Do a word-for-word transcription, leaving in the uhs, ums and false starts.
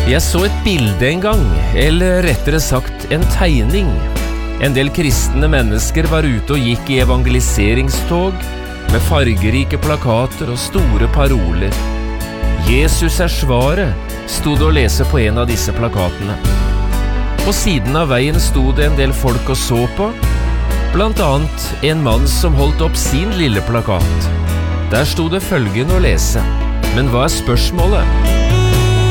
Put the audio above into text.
Jeg så et bilde en gang, eller rettere sagt en tegning. En del kristne mennesker var ute og gikk i evangeliseringstog med fargerike plakater og store paroler. Jesus er svaret, stod det å lese på en av disse plakatene. På siden av veien stod det en del folk og så på, blant annet en mann som holdt opp sin lille plakat. Der stod det følgende å lese. Men hva er spørsmålet?